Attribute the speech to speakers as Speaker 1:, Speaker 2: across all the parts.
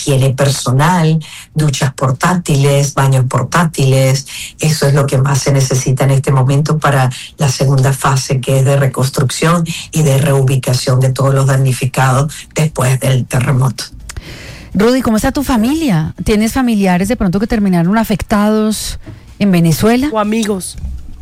Speaker 1: higiene personal, duchas portátiles, baños portátiles. Eso es lo que más se necesita en este momento para la segunda fase, que es de reconstrucción y de reubicación de todos los damnificados después del terremoto.
Speaker 2: Rudy, ¿cómo está tu familia? ¿Tienes familiares de pronto que terminaron afectados en Venezuela?
Speaker 3: ¿O amigos?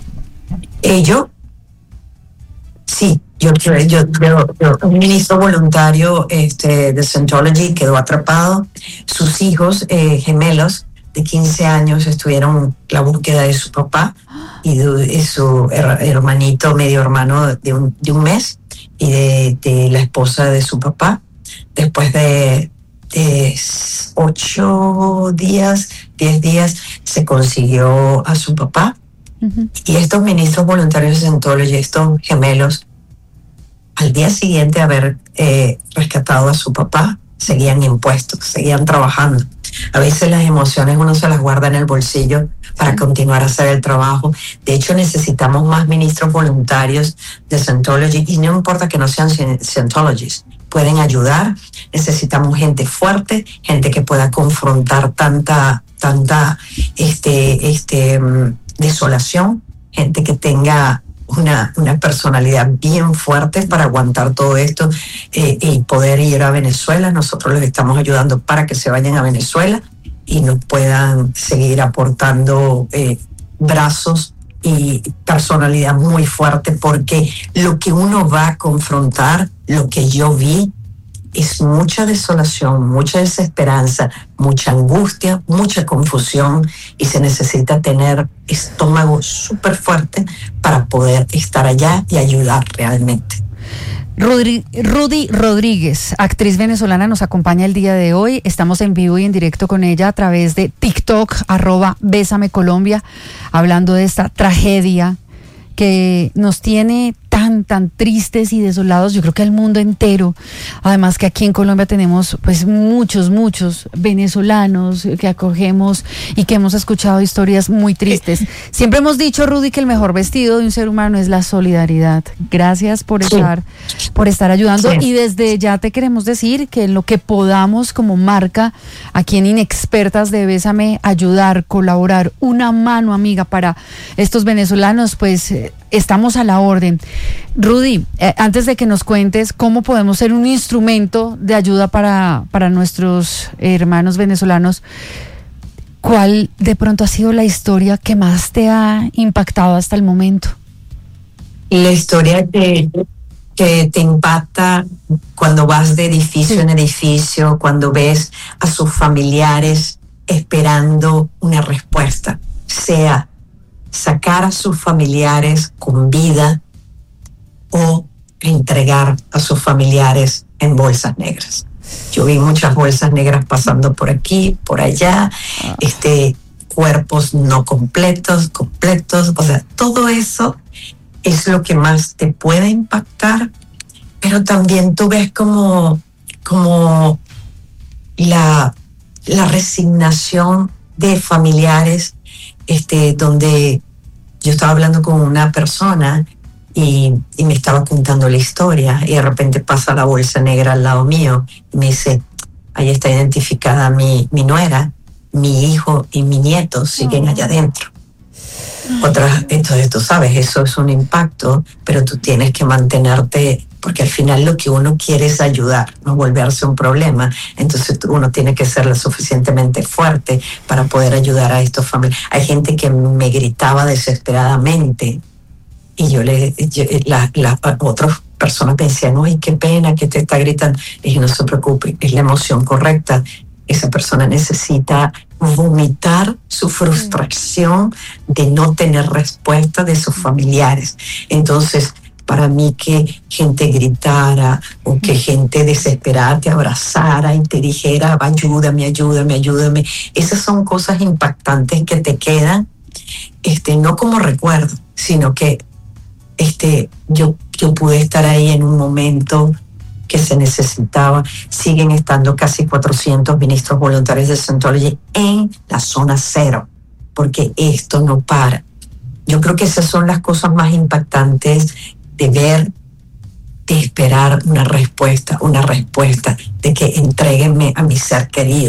Speaker 1: Sí, yo, un ministro voluntario de Scientology quedó atrapado. Sus hijos gemelos de 15 años estuvieron en la búsqueda de su papá y de su hermanito, medio hermano de un mes, y de la esposa de su papá. Después de 8 días, 10 días, se consiguió a su papá. Uh-huh. Y estos ministros voluntarios de Scientology, estos gemelos, al día siguiente de haber rescatado a su papá, seguían impuestos, seguían trabajando. A veces las emociones uno se las guarda en el bolsillo para continuar a hacer el trabajo. De hecho, necesitamos más ministros voluntarios de Scientology, y no importa que no sean Scientologists, pueden ayudar. Necesitamos gente fuerte, gente que pueda confrontar tanta desolación, gente que tenga una personalidad bien fuerte para aguantar todo esto y poder ir a Venezuela. Nosotros les estamos ayudando para que se vayan a Venezuela y nos puedan seguir aportando brazos y personalidad muy fuerte, porque lo que uno va a confrontar, lo que yo vi, es mucha desolación, mucha desesperanza, mucha angustia, mucha confusión, y se necesita tener estómago súper fuerte para poder estar allá y ayudar realmente.
Speaker 2: Rudy Rodríguez, actriz venezolana, nos acompaña el día de hoy. Estamos en vivo y en directo con ella a través de TikTok, @Bésame Colombia, hablando de esta tragedia que nos tiene tan tristes y desolados, yo creo que al mundo entero. Además que aquí en Colombia tenemos pues muchos venezolanos que acogemos y que hemos escuchado historias muy tristes. Siempre hemos dicho, Rudy, que el mejor vestido de un ser humano es la solidaridad. Gracias por estar ayudando. Y desde ya te queremos decir que en lo que podamos como marca aquí en Inexpertas de Bésame, ayudar, colaborar, una mano amiga para estos venezolanos, pues estamos a la orden. Rudy, antes de que nos cuentes cómo podemos ser un instrumento de ayuda para nuestros hermanos venezolanos, ¿cuál de pronto ha sido la historia que más te ha impactado hasta el momento?
Speaker 1: La historia que te impacta cuando vas de edificio en edificio, cuando ves a sus familiares esperando una respuesta, sea sacar a sus familiares con vida o entregar a sus familiares en bolsas negras. Yo vi muchas bolsas negras pasando por aquí, por allá, cuerpos no completos, o sea, todo eso es lo que más te puede impactar, pero también tú ves como la resignación de familiares, donde yo estaba hablando con una persona y me estaba contando la historia, y de repente pasa la bolsa negra al lado mío y me dice, ahí está identificada mi nuera, mi hijo y mi nieto siguen allá adentro. Entonces tú sabes, eso es un impacto, pero tú tienes que mantenerte, porque al final lo que uno quiere es ayudar, no volverse un problema. Entonces uno tiene que ser lo suficientemente fuerte para poder ayudar a estos familiares. Hay gente que me gritaba desesperadamente, y las otras personas me decían, ¡ay, qué pena que te está gritando! Y dije, no se preocupe, es la emoción correcta. Esa persona necesita vomitar su frustración de no tener respuesta de sus familiares. Entonces, para mí, que gente gritara o que gente desesperada te abrazara y te dijera, ayúdame, esas son cosas impactantes que te quedan, no como recuerdo, sino que yo pude estar ahí en un momento que se necesitaba. Siguen estando casi 400 ministros voluntarios de Scientology en la zona cero, porque esto no para. Yo creo que esas son las cosas más impactantes de ver, de esperar una respuesta, de que entréguenme a mi ser querido.